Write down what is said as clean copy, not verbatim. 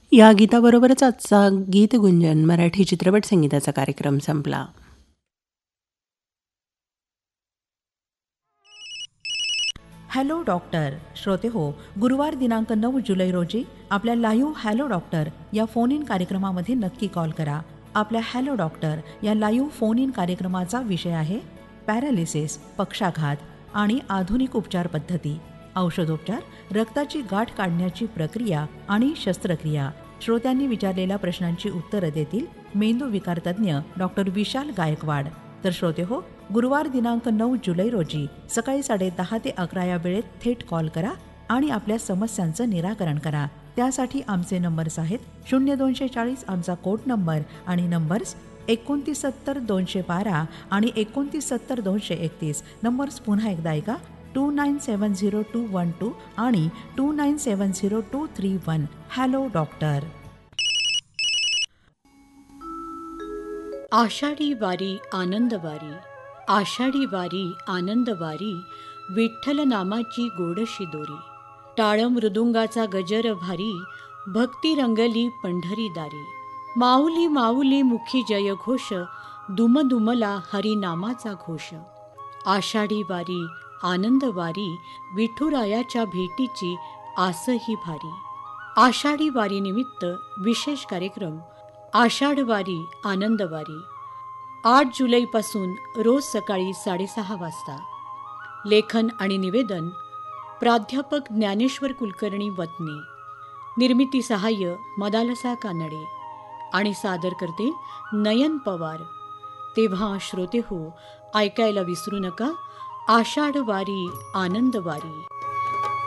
या गीताबरोबरच आजचा गीतगुंजन मराठी चित्रपट संगीताचा कार्यक्रम संपला. हॅलो डॉक्टर श्रोते हो, गुरुवार दिनांक 9 जुलै रोजी आपल्या लाईव्ह हॅलो डॉक्टर या फोन इन कार्यक्रमामध्ये नक्की कॉल करा. आपल्या हॅलो डॉक्टर या लाईव्ह फोन इन कार्यक्रमाचा विषय आहे पॅरालिसिस, पक्षाघात आणि आधुनिक उपचार पद्धती, औषधोपचार, रक्ताची गाठ काढण्याची प्रक्रिया आणि शस्त्रक्रिया. श्रोत्यांनी विचारलेल्या प्रश्नांची उत्तरं देतील मेंदू विकार तज्ज्ञ डॉक्टर विशाल गायकवाड. तर श्रोते हो, गुरुवार दिनांक 9 जुलै रोजी सकाळी 10:30 ते 11 या वेळेत थेट कॉल करा आणि आपल्या समस्यांचं निराकरण करा. त्यासाठी आमचे नंबर्स आहेत 0240 आमचा कोड नंबर आणि नंबर्स 2970-212 आणि 2970-231. नंबर्स पुन्हा एकदा ऐका 2970-212 आणि 2970-231. Hello doctor. आषाढी वारी आनंद वारी, आषाढी वारी आनंद वारी, विठ्ठल नामाची गोडशी दोरी. टाळ मृदुंगाचा गजर भारी, भक्ती रंगली पंढरी दारी. माऊली माऊली मुखी जयघोष, दुमदुमला हरिनामाचा घोष. आषाढी वारी आनंद वारी, विठुरायाच्या भेटीची आसही भारी. आषाढी वारी निमित्त विशेष कार्यक्रम आषाढ वारी आनंद वारी 8 जुलैपासून रोज सकाळी 6:30 वाजता. लेखन आणि निवेदन प्राध्यापक ज्ञानेश्वर कुलकर्णी वतने. निर्मिती सहाय्य मदालसा कानडे आणि सादर करते नयन पवार. तेव्हा श्रोते हो, ऐकायला विसरू नका आषाढ वारी आनंद वारी.